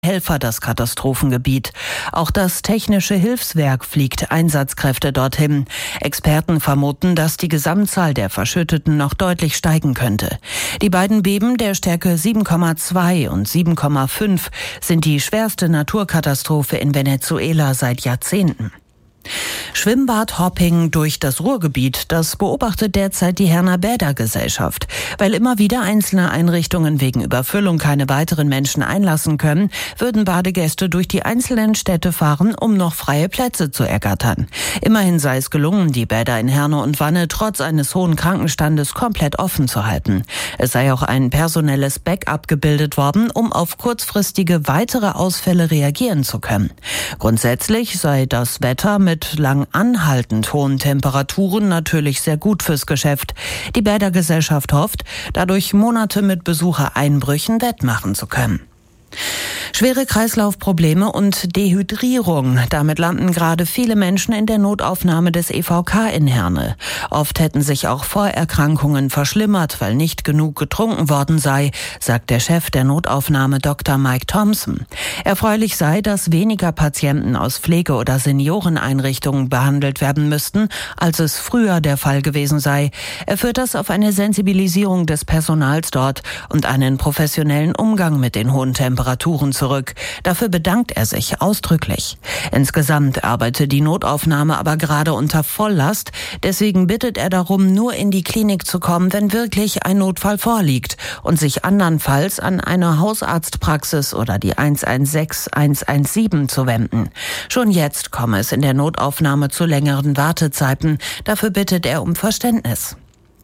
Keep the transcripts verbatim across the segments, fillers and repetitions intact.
Helfer das Katastrophengebiet. Auch das Technische Hilfswerk fliegt Einsatzkräfte dorthin. Experten vermuten, dass die Gesamtzahl der Verschütteten noch deutlich steigen könnte. Die beiden Beben der Stärke sieben Komma zwei und sieben Komma fünf sind die schwerste Naturkatastrophe in Venezuela seit Jahrzehnten. Schwimmbad-Hopping durch das Ruhrgebiet, das beobachtet derzeit die Herner Bädergesellschaft. Weil immer wieder einzelne Einrichtungen wegen Überfüllung keine weiteren Menschen einlassen können, würden Badegäste durch die einzelnen Städte fahren, um noch freie Plätze zu ergattern. Immerhin sei es gelungen, die Bäder in Herne und Wanne trotz eines hohen Krankenstandes komplett offen zu halten. Es sei auch ein personelles Backup gebildet worden, um auf kurzfristige weitere Ausfälle reagieren zu können. Grundsätzlich sei das Wetter mit mit lang anhaltend hohen Temperaturen natürlich sehr gut fürs Geschäft. Die Bädergesellschaft hofft, dadurch Monate mit Besuchereinbrüchen wettmachen zu können. Schwere Kreislaufprobleme und Dehydrierung. Damit landen gerade viele Menschen in der Notaufnahme des E V K in Herne. Oft hätten sich auch Vorerkrankungen verschlimmert, weil nicht genug getrunken worden sei, sagt der Chef der Notaufnahme Doktor Mike Thompson. Erfreulich sei, dass weniger Patienten aus Pflege- oder Senioreneinrichtungen behandelt werden müssten, als es früher der Fall gewesen sei. Er führt das auf eine Sensibilisierung des Personals dort und einen professionellen Umgang mit den hohen Temperaturen zurück. Dafür bedankt er sich ausdrücklich. Insgesamt arbeite die Notaufnahme aber gerade unter Volllast. Deswegen bittet er darum, nur in die Klinik zu kommen, wenn wirklich ein Notfall vorliegt und sich andernfalls an eine Hausarztpraxis oder die eins eins sechs eins eins sieben zu wenden. Schon jetzt komme es in der Notaufnahme zu längeren Wartezeiten. Dafür bittet er um Verständnis.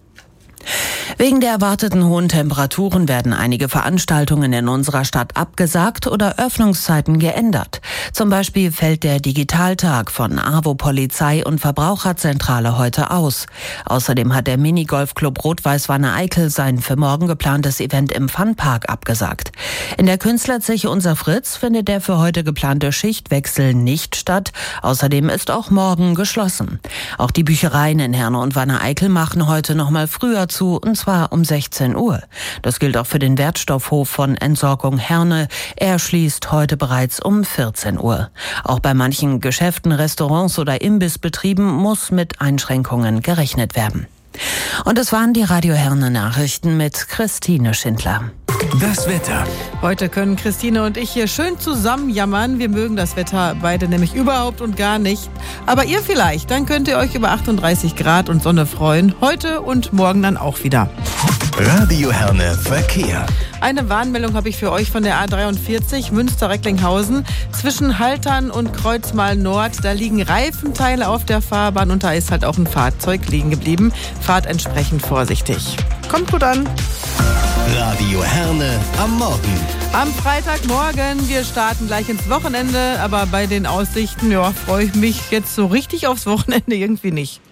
Wegen der erwarteten hohen Temperaturen werden einige Veranstaltungen in unserer Stadt abgesagt oder Öffnungszeiten geändert. Zum Beispiel fällt der Digitaltag von AWO Polizei und Verbraucherzentrale heute aus. Außerdem hat der Minigolfclub Rot-Weiß-Wanne-Eickel sein für morgen geplantes Event im Funpark abgesagt. In der Künstlerzeche Unser Fritz findet der für heute geplante Schichtwechsel nicht statt. Außerdem ist auch morgen geschlossen. Auch die Büchereien in Herne und Wanne-Eickel machen heute noch mal früher zu, und zwar um sechzehn Uhr. Das gilt auch für den Wertstoffhof von Entsorgung Herne. Er schließt heute bereits um vierzehn Uhr. Auch bei manchen Geschäften, Restaurants oder Imbissbetrieben muss mit Einschränkungen gerechnet werden. Und es waren die Radio Herne Nachrichten mit Christine Schindler. Das Wetter. Heute können Christine und ich hier schön zusammen jammern. Wir mögen das Wetter beide nämlich überhaupt und gar nicht. Aber ihr vielleicht, dann könnt ihr euch über achtunddreißig Grad und Sonne freuen. Heute und morgen dann auch wieder. Radio Herne Verkehr. Eine Warnmeldung habe ich für euch von der A dreiundvierzig Münster-Recklinghausen. Zwischen Haltern und Kreuzmal Nord, da liegen Reifenteile auf der Fahrbahn und da ist halt auch ein Fahrzeug liegen geblieben. Fahrt entsprechend vorsichtig. Kommt gut an. Radio Herne am Morgen. Am Freitagmorgen, wir starten gleich ins Wochenende, aber bei den Aussichten, ja, freue ich mich jetzt so richtig aufs Wochenende irgendwie nicht.